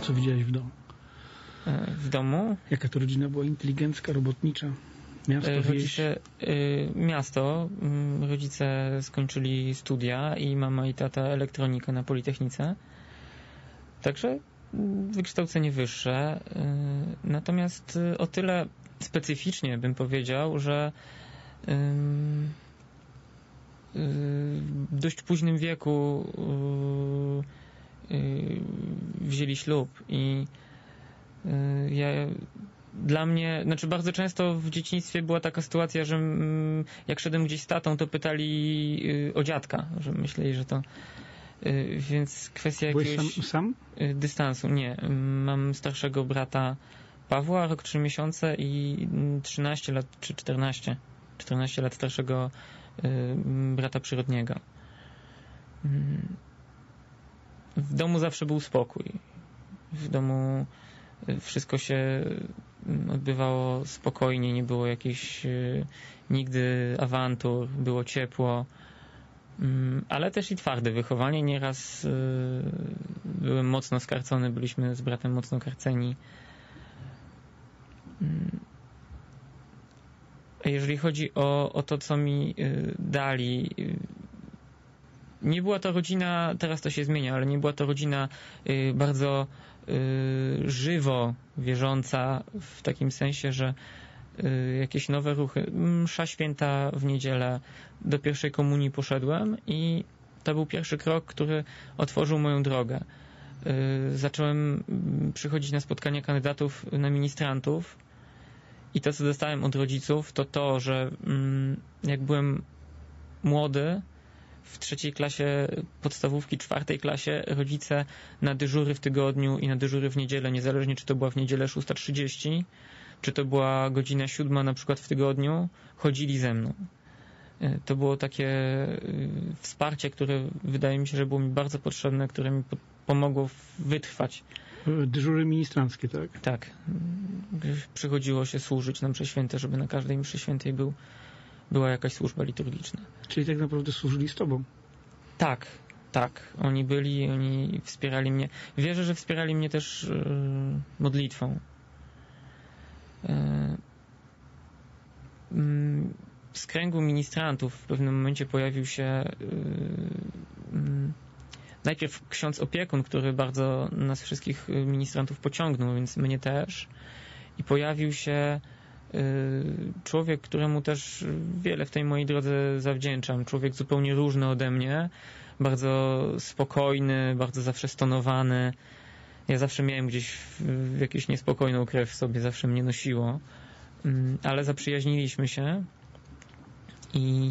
co widziałeś w domu? W domu? Jaka to rodzina była inteligentska, robotnicza? Miasto, wieś? Miasto. Rodzice skończyli studia i mama i tata elektronikę na Politechnice. Także wykształcenie wyższe. Natomiast o tyle specyficznie bym powiedział, że w dość późnym wieku wzięli ślub i dla mnie, znaczy bardzo często w dzieciństwie była taka sytuacja, że jak szedłem gdzieś z tatą, to pytali o dziadka, że myśleli, że to więc kwestia jakiegoś... Byłeś sam? Dystansu. Nie. Mam starszego brata Pawła, rok 3 miesiące i 13 lat, czy 14 lat starszego brata przyrodniego. W domu zawsze był spokój. W domu wszystko się odbywało spokojnie, nie było jakichś nigdy awantur, było ciepło, ale też i twarde wychowanie. Nieraz byłem mocno skarcony, byliśmy z bratem mocno karceni. Jeżeli chodzi o to, co mi dali, nie była to rodzina, teraz to się zmienia, ale nie była to rodzina bardzo żywo wierząca, w takim sensie, że jakieś nowe ruchy. Msza święta w niedzielę, do pierwszej komunii poszedłem i to był pierwszy krok, który otworzył moją drogę. Zacząłem przychodzić na spotkania kandydatów na ministrantów i to, co dostałem od rodziców, to, że jak byłem młody, w 3. klasie podstawówki, 4. klasie rodzice na dyżury w tygodniu i na dyżury w niedzielę, niezależnie czy to była w niedzielę 6:30, czy to była godzina 7 na przykład w tygodniu, chodzili ze mną. To było takie wsparcie, które wydaje mi się, że było mi bardzo potrzebne, które mi pomogło wytrwać. Dyżury ministranckie, tak? Tak. Przychodziło się służyć na mszy święte, żeby na każdej mszy świętej była jakaś służba liturgiczna. Czyli tak naprawdę służyli z tobą? Tak, tak. Oni wspierali mnie. Wierzę, że wspierali mnie też modlitwą. Z kręgu ministrantów w pewnym momencie pojawił się najpierw ksiądz opiekun, który bardzo nas wszystkich ministrantów pociągnął, więc mnie też. I pojawił się człowiek, któremu też wiele w tej mojej drodze zawdzięczam. Człowiek zupełnie różny ode mnie, bardzo spokojny, bardzo zawsze stonowany. Ja zawsze miałem gdzieś jakąś niespokojną krew w sobie, zawsze mnie nosiło. Ale zaprzyjaźniliśmy się i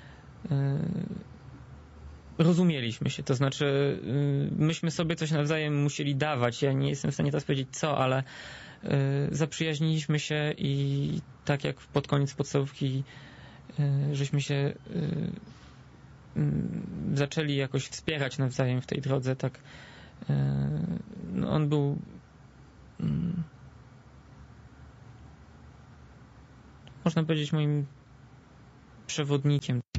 rozumieliśmy się. To znaczy myśmy sobie coś nawzajem musieli dawać. Ja nie jestem w stanie teraz powiedzieć co, ale zaprzyjaźniliśmy się i tak jak pod koniec podstawówki żeśmy się zaczęli jakoś wspierać nawzajem w tej drodze, tak on był można powiedzieć moim przewodnikiem.